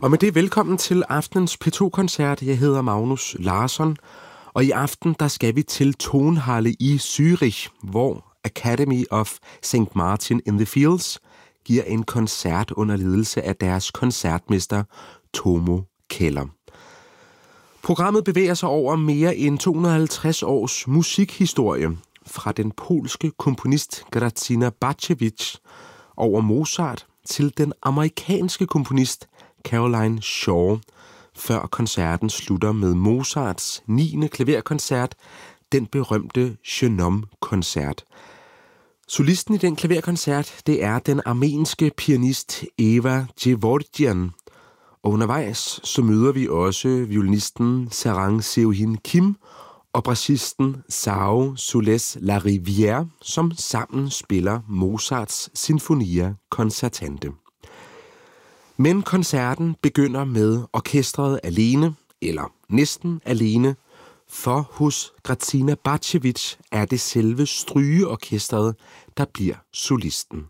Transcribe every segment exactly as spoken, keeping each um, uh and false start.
Og med det velkommen til aftenens P to-koncert. Jeg hedder Magnus Larsson, og i aften der skal vi til Tonhalle i Zürich, hvor Academy of Saint Martin in the Fields giver en koncert under ledelse af deres koncertmester Tomo Keller. Programmet bevæger sig over mere end to hundrede og halvtreds års musikhistorie, fra den polske komponist Grażyna Bacewicz over Mozart til den amerikanske komponist Caroline Shaw, før koncerten slutter med Mozarts niende klaverkoncert, den berømte Genome-koncert. Solisten i den klaverkoncert, det er den armenske pianist Eva Gevorgyan, og undervejs så møder vi også violinisten Sarang Seohin Kim og brassisten Sao Soles Larivière, som sammen spiller Mozarts Sinfonia Concertante. Men koncerten begynder med orkestret alene, eller næsten alene, for hos Grażyna Bacewicz er det selve strygeorkestret, der bliver solisten.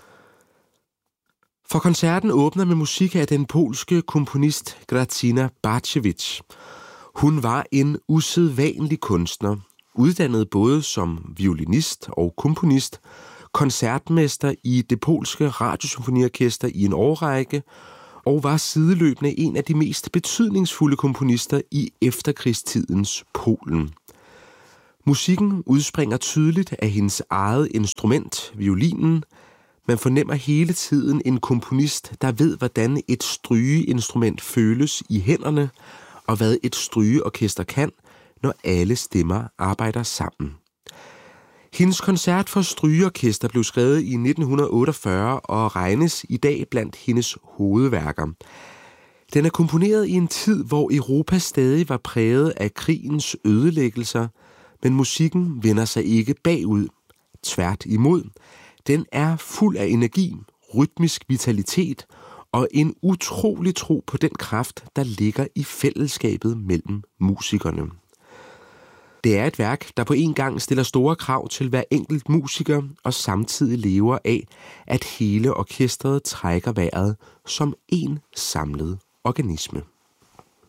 For koncerten åbner med musik af den polske komponist Grażyna Bacewicz. Hun var en usædvanlig kunstner, uddannet både som violinist og komponist, koncertmester i det polske radiosymfoniorkester i en årrække, og var sideløbende en af de mest betydningsfulde komponister i efterkrigstidens Polen. Musikken udspringer tydeligt af hendes eget instrument, violinen. Man fornemmer hele tiden en komponist, der ved, hvordan et strygeinstrument føles i hænderne, og hvad et strygeorkester kan, når alle stemmer arbejder sammen. Hendes koncert for strygeorkester blev skrevet i nitten otteogfyrre og regnes i dag blandt hendes hovedværker. Den er komponeret i en tid, hvor Europa stadig var præget af krigens ødelæggelser, men musikken vender sig ikke bagud. Tværtimod, den er fuld af energi, rytmisk vitalitet og en utrolig tro på den kraft, der ligger i fællesskabet mellem musikerne. Det er et værk, der på en gang stiller store krav til hver enkelt musiker og samtidig lever af, at hele orkestret trækker vejret som en samlet organisme.